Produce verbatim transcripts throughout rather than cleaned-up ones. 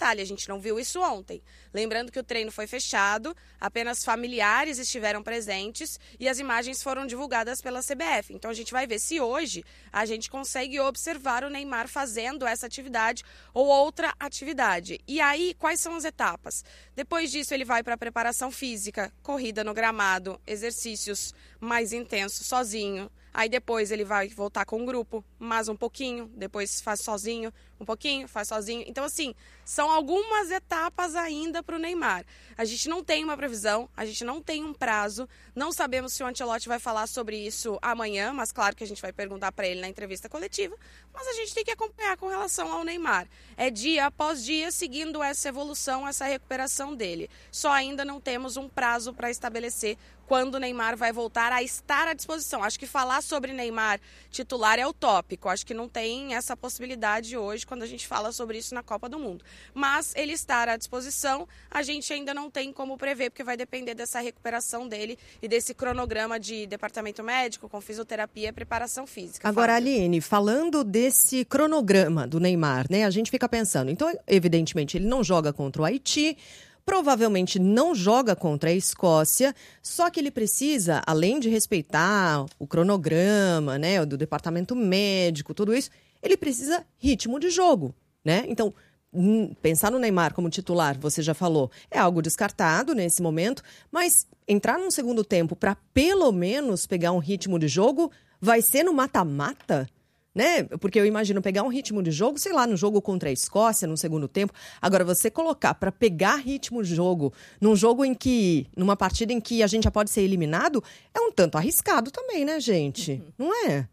detalhe, a gente não viu isso ontem. Lembrando que o treino foi fechado, apenas familiares estiveram presentes e as imagens foram divulgadas pela C B F. Então a gente vai ver se hoje a gente consegue observar o Neymar fazendo essa atividade ou outra atividade. E aí, quais são as etapas? Depois disso, ele vai para a preparação física, corrida no gramado, exercícios mais intensos sozinho. Aí depois ele vai voltar com um grupo, mais um pouquinho, depois faz sozinho, um pouquinho, faz sozinho. Então, assim, são algumas etapas ainda para o Neymar. A gente não tem uma previsão, a gente não tem um prazo, não sabemos se o Ancelotti vai falar sobre isso amanhã, mas claro que a gente vai perguntar para ele na entrevista coletiva, mas a gente tem que acompanhar com relação ao Neymar. É dia após dia seguindo essa evolução, essa recuperação dele. Só ainda não temos um prazo para estabelecer quando o Neymar vai voltar a estar à disposição. Acho que falar sobre Neymar titular é utópico. Acho que não tem essa possibilidade hoje quando a gente fala sobre isso na Copa do Mundo. Mas ele estar à disposição, a gente ainda não tem como prever, porque vai depender dessa recuperação dele e desse cronograma de departamento médico, com fisioterapia e preparação física. Agora, Fábio. Aline, falando desse cronograma do Neymar, né? A gente fica pensando, então, evidentemente, ele não joga contra o Haiti, provavelmente não joga contra a Escócia, só que ele precisa, além de respeitar o cronograma, né, do departamento médico, tudo isso, ele precisa ritmo de jogo, né? Então, pensar no Neymar como titular, você já falou, é algo descartado nesse momento, mas entrar num segundo tempo para pelo menos pegar um ritmo de jogo, vai ser no mata-mata? Né? Porque eu imagino pegar um ritmo de jogo, sei lá, no jogo contra a Escócia, no segundo tempo. Agora, você colocar para pegar ritmo de jogo num jogo em que, numa partida em que a gente já pode ser eliminado, é um tanto arriscado também, né, gente? Uhum. Não é?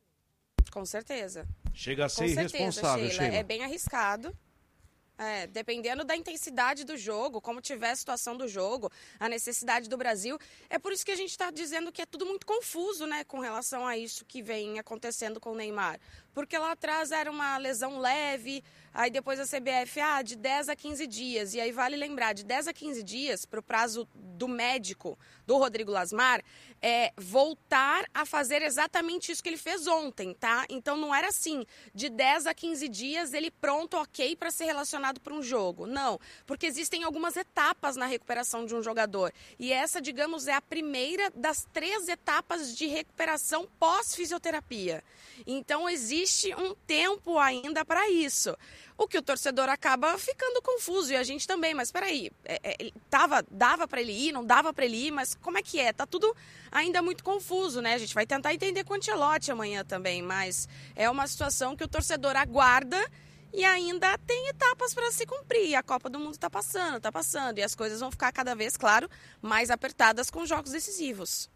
Com certeza. Chega a ser Com certeza, irresponsável, Sheila. Sheila. É bem arriscado. É, dependendo da intensidade do jogo, como tiver a situação do jogo, a necessidade do Brasil. É por isso que a gente está dizendo que é tudo muito confuso, né, com relação a isso que vem acontecendo com o Neymar. Porque lá atrás era uma lesão leve, aí depois a C B F, ah, de dez a quinze dias. E aí vale lembrar, de dez a quinze dias, para o prazo do médico, do Rodrigo Lasmar, é voltar a fazer exatamente isso que ele fez ontem, tá? Então não era assim, de dez a quinze dias ele pronto, ok, para ser relacionado para um jogo. Não, porque existem algumas etapas na recuperação de um jogador. E essa, digamos, é a primeira das três etapas de recuperação pós-fisioterapia. Então existe um tempo ainda para isso. O que o torcedor acaba ficando confuso, e a gente também, mas peraí, é, é, tava, dava para ele ir, não dava para ele ir, mas como é que é? Tá tudo ainda muito confuso, né? A gente vai tentar entender com o Ancelotti amanhã também, mas é uma situação que o torcedor aguarda e ainda tem etapas para se cumprir. A Copa do Mundo está passando, está passando, e as coisas vão ficar cada vez, claro, mais apertadas com jogos decisivos.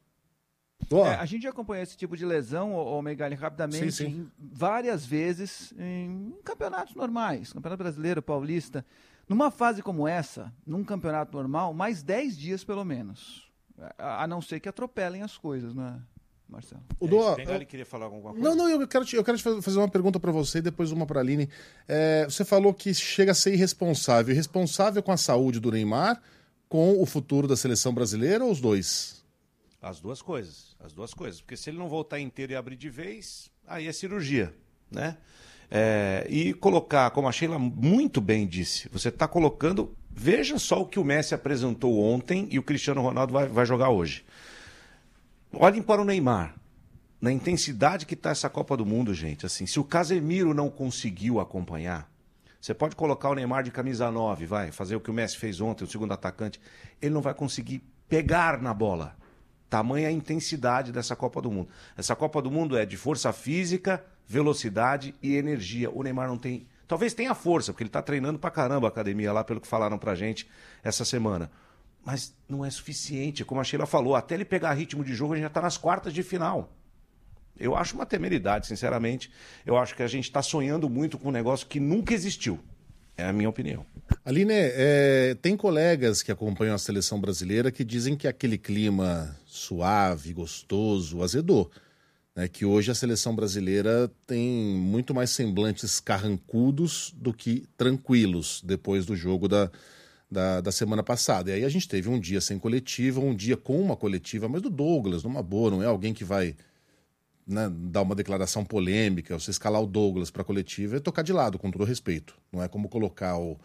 É, a gente acompanhou esse tipo de lesão, ô, ô Megali, rapidamente, sim, sim. Em, várias vezes em campeonatos normais, Campeonato Brasileiro, Paulista. Numa fase como essa, num campeonato normal, mais dez dias pelo menos. A, a não ser que atropelem as coisas, né, Marcelo? O Dó, é, Megali queria falar alguma coisa? Não, não, eu quero te, eu quero te fazer uma pergunta para você e depois uma para a Aline. É, você falou que chega a ser irresponsável. Irresponsável com a saúde do Neymar, com o futuro da seleção brasileira ou os dois? As duas coisas, as duas coisas. Porque se ele não voltar inteiro e abrir de vez, aí é cirurgia, né? É, e colocar, como a Sheila muito bem disse, você está colocando... Veja só o que o Messi apresentou ontem e o Cristiano Ronaldo vai, vai jogar hoje. Olhem para o Neymar. Na intensidade que está essa Copa do Mundo, gente. Assim, se o Casemiro não conseguiu acompanhar, você pode colocar o Neymar de camisa nove, vai, fazer o que o Messi fez ontem, o segundo atacante. Ele não vai conseguir pegar na bola. Tamanha a intensidade dessa Copa do Mundo. Essa Copa do Mundo é de força física, velocidade e energia. O Neymar não tem... Talvez tenha força, porque ele está treinando pra caramba a academia lá, pelo que falaram pra gente essa semana. Mas não é suficiente. Como a Sheila falou, até ele pegar ritmo de jogo, a gente já está nas quartas de final. Eu acho uma temeridade, sinceramente. Eu acho que a gente está sonhando muito com um negócio que nunca existiu. É a minha opinião. Aline, é, tem colegas que acompanham a seleção brasileira que dizem que aquele clima suave, gostoso, azedou. Né, que hoje a seleção brasileira tem muito mais semblantes carrancudos do que tranquilos depois do jogo da, da, da semana passada. E aí a gente teve um dia sem coletiva, um dia com uma coletiva, mas do Douglas, numa boa, não é alguém que vai... Né, dar uma declaração polêmica, você escalar o Douglas para a coletiva e tocar de lado, com todo respeito. Não é como colocar o,